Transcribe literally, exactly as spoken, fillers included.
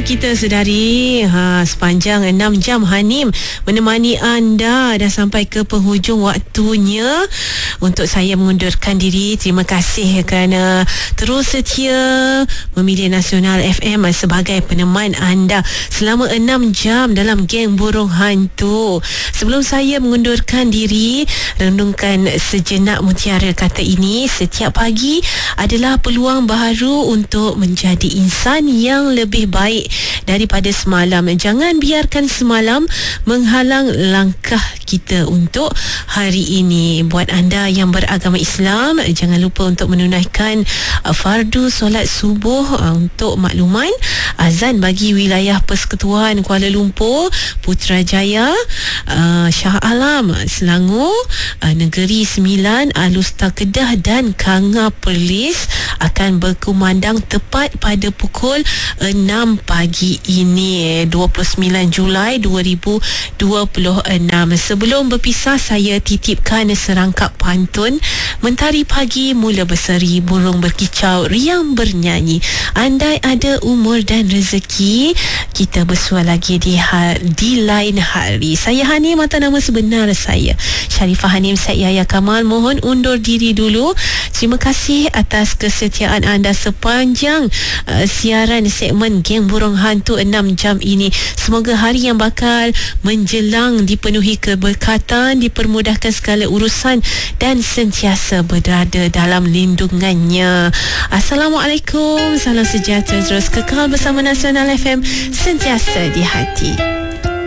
kita sedari ha, sepanjang enam jam Hanim menemani anda dah sampai ke penghujung waktunya untuk saya mengundurkan diri. Terima kasih kerana terus setia memilih Nasional F M sebagai peneman anda selama enam jam dalam Geng Burung Hantu. Sebelum saya mengundurkan diri, renungkan sejenak mutiara kata ini: setiap pagi adalah peluang baharu untuk menjadi insan yang lebih baik daripada semalam. Jangan biarkan semalam menghalang langkah kita untuk hari ini. Buat anda yang beragama Islam, jangan lupa untuk menunaikan uh, fardu solat subuh. Uh, untuk makluman, azan bagi wilayah Persekutuan Kuala Lumpur, Putrajaya, uh, Shah Alam, Selangor, uh, Negeri Sembilan, Alustar Kedah dan Kanga Perlis akan berkumandang tepat pada pukul enam pagi ini, dua puluh sembilan Julai dua ribu dua puluh enam. Sebelum berpisah, saya titipkan serangkap pantun. Mentari pagi mula berseri, burung berkicau, riang bernyanyi. Andai ada umur dan rezeki, kita bersua lagi di, ha- di lain hari. Saya Hanim, atau nama sebenar saya Sharifah Hanim Syed Yahya Kamal, mohon undur diri dulu. Terima kasih atas kesetiaan anda sepanjang uh, siaran segmen Geng Burung Hantu enam jam ini. Semoga hari yang bakal menjelang dipenuhi keberkatan, dipermudahkan segala urusan dan sentiasa berada dalam lindungannya. Assalamualaikum, salam sejahtera, terus kekal bersama Nasional F M, sentiasa di hati.